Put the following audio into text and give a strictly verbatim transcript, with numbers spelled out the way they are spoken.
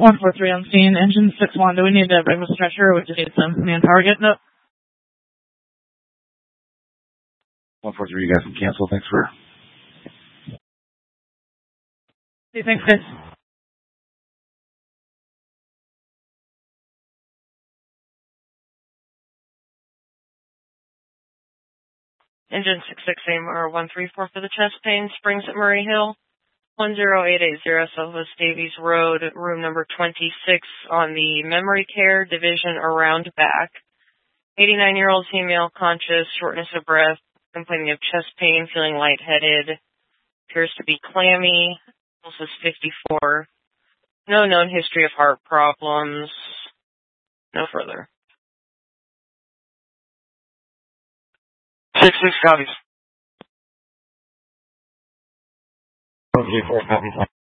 one four three on scene. Engine six one. Do we need to bring the stretcher or we just need some manpower getting up? one four three, you guys can cancel. Thanks for... Hey, thanks, guys. Engine six six A M R one three four for the chest pain. Springs at Murray Hill. one zero eight eight zero Southwest Davies Road, room number twenty-six on the memory care division around back. eighty-nine-year-old female, conscious, shortness of breath, complaining of chest pain, feeling lightheaded, appears to be clammy, pulse is fifty-four. No known history of heart problems. No further. six six copies. one three four copies.